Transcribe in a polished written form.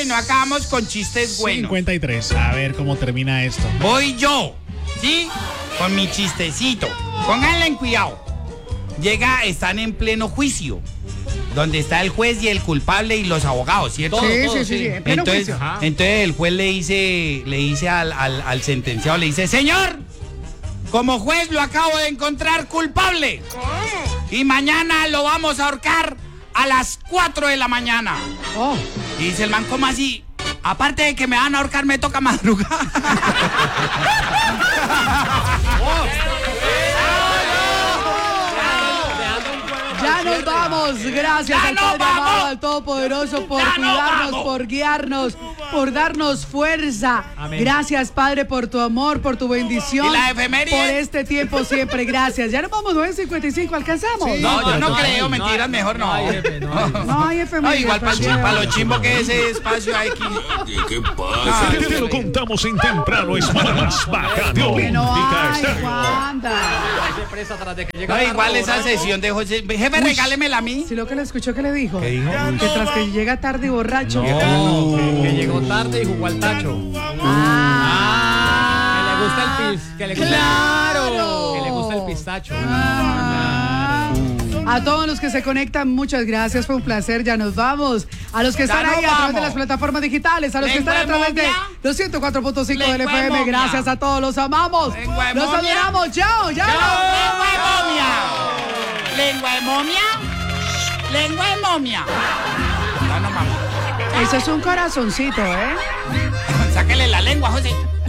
que no acabamos con chistes buenos. 53. A ver cómo termina esto. Voy yo, ¿sí? Con mi chistecito. Pónganle en cuidado. Están en pleno juicio, donde está el juez y el culpable y los abogados, ¿cierto? Sí, en pleno juicio. Entonces el juez le dice al sentenciado, le dice, señor, como juez lo acabo de encontrar culpable. Y mañana lo vamos a ahorcar a las 4 de la mañana. Oh. Y dice el man, ¿cómo así? Aparte de que me van a ahorcar, me toca madrugar. Ya nos vamos. Gracias al Padre amado, al Todopoderoso, por cuidarnos, por guiarnos, por darnos fuerza. Amén. Gracias, Padre, por tu amor, por tu bendición. ¿Y la efeméride? Por este tiempo siempre. Gracias. Ya nos vamos, 9:55. ¿Alcanzamos? Sí. No, yo no no, creo, no, mentiras, mejor no. no hay, jefe, no hay. No hay No, efemérides. igual para lo chimbo que ese espacio hay aquí. ¿Qué pasa? Te lo contamos en temprano es más bacano. Que no Indica hay, Estéreo. Wanda. Se presa tras de que llega No, tarde, igual esa borracho. sesión de José. Jefe, regálemela a mí. Si lo que le escuchó, ¿qué le dijo? ¿Qué dijo? Que tras que llega tarde y borracho. No, que llegó tarde y jugó al tacho. Que le gusta el pis. Que le gusta ¡Claro! Que le gusta el pistacho. A todos los que se conectan, muchas gracias, fue un placer, ya nos vamos. A los que están nos ahí a través de vamos. las plataformas digitales, a los que Lengua están a través de momia. los 104.5 del Lengua FM, momia. gracias a todos, los amamos. Lengua Los momia. adoramos, chao, ya. ¡Lengua de momia! ¿Lengua de momia? ¡Lengua de momia! Ya nos vamos. Eso es un corazoncito, ¿eh? Sáquele la lengua, José.